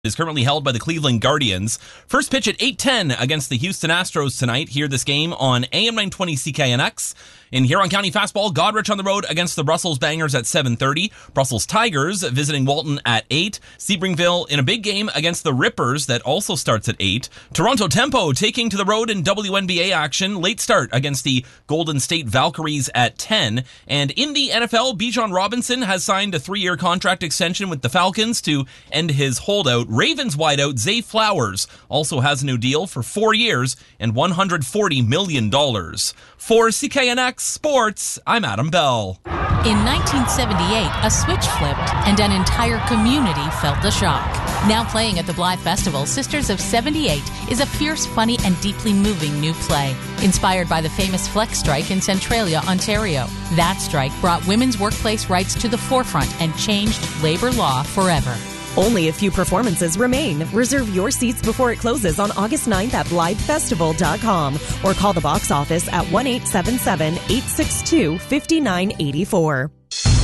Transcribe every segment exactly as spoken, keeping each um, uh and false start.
is currently held by the Cleveland Guardians. First pitch at eight ten against the Houston Astros tonight. Hear this game on A M nine twenty C K N X. In Huron County Fastball, Godrich on the road against the Brussels Bangers at seven thirty. Brussels Tigers visiting Walton at eight. Sebringville in a big game against the Rippers that also starts at eight. Toronto Tempo taking to the road in W N B A action. Late start against the Golden State Valkyries at ten. And in the N F L, Bijan Robinson has signed a three-year contract extension with the Falcons to end his holdout. Ravens wideout Zay Flowers also has a new deal for four years and one hundred forty million dollars. For C K N X Sports, I'm Adam Bell. In nineteen seventy-eight, a switch flipped and an entire community felt the shock. Now playing at the Blythe Festival, Sisters of seventy-eight is a fierce, funny, and deeply moving new play. Inspired by the famous Flex Strike in Centralia, Ontario. That strike brought women's workplace rights to the forefront and changed labor law forever. Only a few performances remain. Reserve your seats before it closes on August ninth at Blythe Festival dot com or call the box office at one eight seven seven, eight six two, five nine eight four.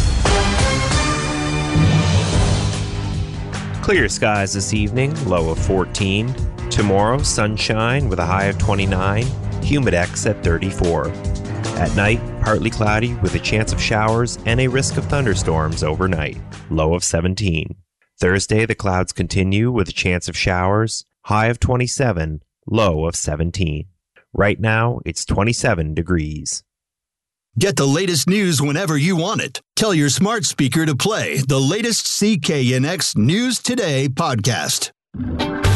Clear skies this evening, low of fourteen. Tomorrow, sunshine with a high of twenty-nine, humidex at thirty-four. At night, partly cloudy with a chance of showers and a risk of thunderstorms overnight, low of seventeen. Thursday, the clouds continue with a chance of showers, high of twenty-seven, low of seventeen. Right now, it's twenty-seven degrees. Get the latest news whenever you want it. Tell your smart speaker to play the latest C K N X News Today podcast.